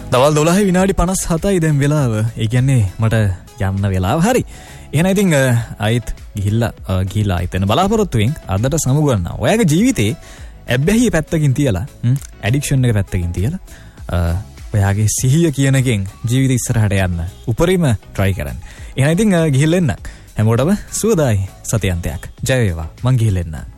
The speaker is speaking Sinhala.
දවල් 12 විනාඩි 57යි දැන් වෙලාව. ඒ කියන්නේ මට යන්න වෙලාව හරි. එහෙනම් ඉතින් ආයිත් ගිහිල්ලා එතන බලාපොරොත්තුෙන් අදට සමුගන්නවා. ඔයාගේ ජීවිතේ ඇබ්බැහි පැත්තකින් තියලා ඇඩික්ෂන් එක පැත්තකින් තියලා ඔයාගේ සිහිය කියන එකෙන් ජීවිත ඉස්සරහට යන්න උපරිම try කරන්න. එහෙනම් ඉතින් ගිහිල්ලා එන්න. හැමෝටම සුවදායි සතියන්තයක්. ජය වේවා. මං ගිහිල්ලා එන්න.